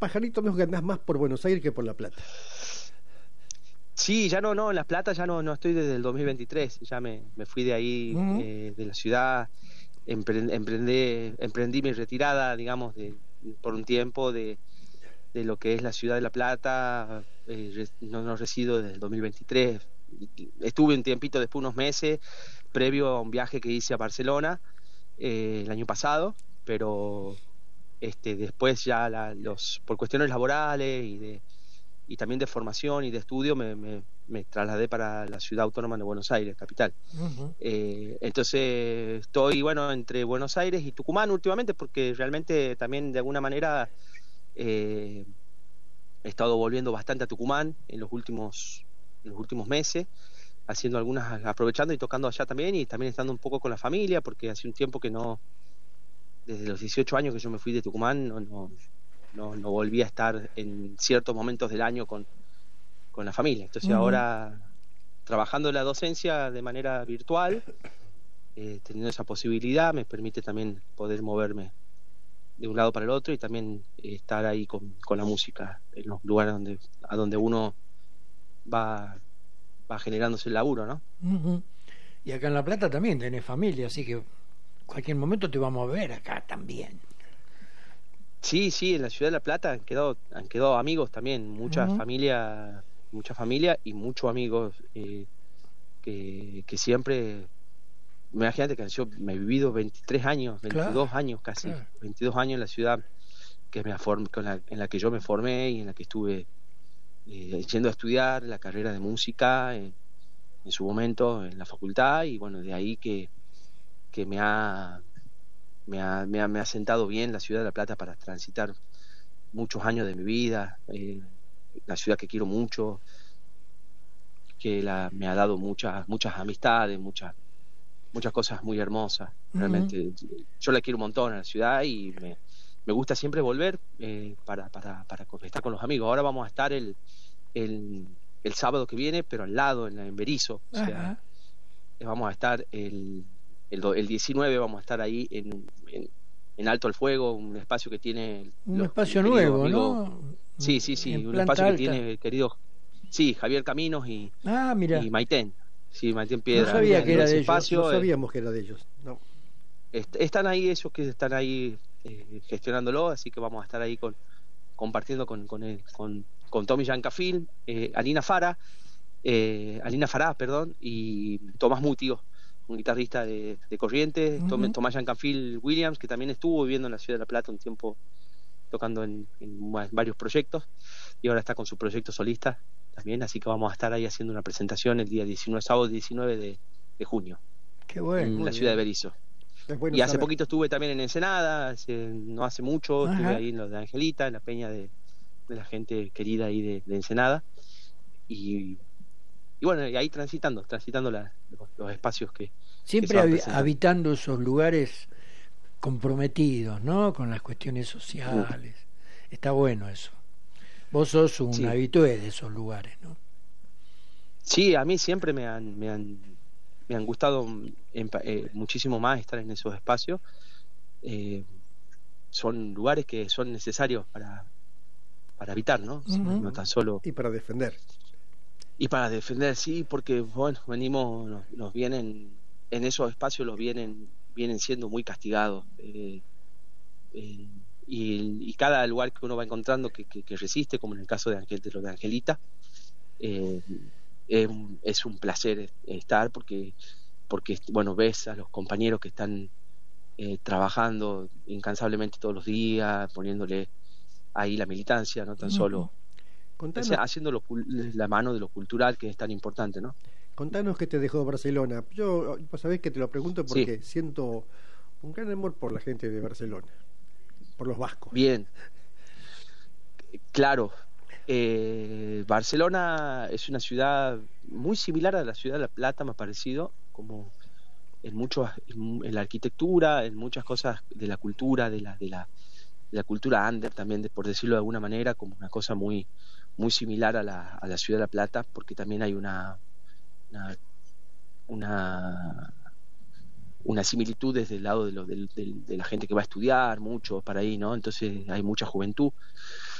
pajarito, mejor que andás más por Buenos Aires que por La Plata. Sí, ya no, en La Plata ya no estoy desde el 2023, ya me fui de ahí, de la ciudad, emprendí mi retirada, digamos, por un tiempo de lo que es la ciudad de La Plata, no resido desde el 2023, estuve un tiempito después, unos meses, previo a un viaje que hice a Barcelona el año pasado, pero después ya por cuestiones laborales y también de formación y de estudio me trasladé para la ciudad autónoma de Buenos Aires, capital. Entonces estoy, bueno, entre Buenos Aires y Tucumán últimamente, porque realmente también de alguna manera he estado volviendo bastante a Tucumán en los últimos meses, haciendo algunas, aprovechando y tocando allá también, y también estando un poco con la familia, porque hace un tiempo que desde los 18 años que yo me fui de Tucumán, no volví a estar en ciertos momentos del año con la familia. Entonces ahora, trabajando la docencia de manera virtual, teniendo esa posibilidad, me permite también poder moverme de un lado para el otro y también estar ahí con la música en los lugares a donde uno va generándose el laburo, ¿no? Y acá en La Plata también tenés familia, así que cualquier momento te vamos a ver acá también. Sí, en la ciudad de La Plata han quedado amigos también, mucha familia y muchos amigos que siempre, imagínate que yo me he vivido 23 años, 22 años casi, 22 años en la ciudad en la que yo me formé y en la que estuve yendo a estudiar la carrera de música en su momento en la facultad, y bueno, de ahí que me ha sentado bien la ciudad de La Plata para transitar muchos años de mi vida, la ciudad que quiero mucho, que me ha dado muchas amistades, muchas cosas muy hermosas. Realmente yo la quiero un montón a la ciudad y me gusta siempre volver para estar con los amigos. Ahora vamos a estar el sábado que viene, pero al lado, en Berisso. O sea, vamos a estar el 19, vamos a estar ahí en Alto al Fuego, un espacio que tiene un espacio nuevo, amigo, ¿no? Sí, un espacio que tiene el querido Javier Caminos y Maitén. Sí, Maitén Piedra. No sabía que era de ellos. No sabíamos que era de ellos. No. Están ahí ellos que están ahí gestionándolo, así que vamos a estar ahí compartiendo con Tommy Giancafil, Alina Farah, y Tomás Mutio, un guitarrista de Corrientes, Tomás Giancafil Williams, que también estuvo viviendo en la ciudad de La Plata un tiempo tocando en varios proyectos, y ahora está con su proyecto solista también, así que vamos a estar ahí haciendo una presentación el día 19, sábado 19 de junio. Qué bueno, en la ciudad de Berisso. Bueno, y hace poquito estuve también en Ensenada, no hace mucho, estuve ahí en lo de Angelita, en la peña de la gente querida ahí de Ensenada, y bueno, y ahí transitando los espacios que siempre habitando esos lugares comprometidos, ¿no? Con las cuestiones sociales. Está bueno eso. Vos sos un habitué de esos lugares, ¿no? Sí, a mí siempre me han gustado muchísimo más estar en esos espacios. Son lugares que son necesarios para habitar, ¿no? No tan solo. Y para defender. Sí, porque bueno, nos vienen en esos espacios, vienen siendo muy castigados, y cada lugar que uno va encontrando que resiste, como en el caso de lo de Angelita, es un placer estar porque bueno, ves a los compañeros que están trabajando incansablemente todos los días, poniéndole ahí la militancia, no tan solo haciendo la mano de lo cultural, que es tan importante, ¿no? Contanos qué te dejó Barcelona. Yo, sabés que te lo pregunto porque siento un gran amor por la gente de Barcelona, por los vascos. Bien, claro. Barcelona es una ciudad muy similar a la ciudad de La Plata, me ha parecido, como en la arquitectura, en muchas cosas de la cultura, de la cultura under también, por decirlo de alguna manera, como una cosa muy similar a la ciudad de La Plata, porque también hay una similitud desde el lado de la gente que va a estudiar mucho para ahí, ¿no? Entonces hay mucha juventud.